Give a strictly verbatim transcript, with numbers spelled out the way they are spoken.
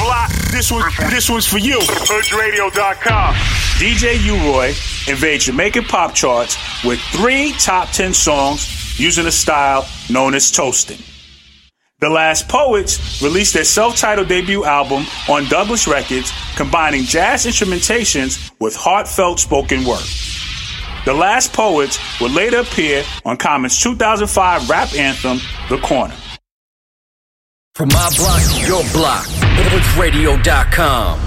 block, this one, this one's for you. Hood Radio dot com. D J U-Roy invades Jamaican pop charts with three top ten songs using a style known as toasting. The Last Poets released their self-titled debut album on Douglas Records, combining jazz instrumentations with heartfelt spoken word. The Last Poets would later appear on Common's two thousand five rap anthem, The Corner. From my block to your block, Hood Radio dot com.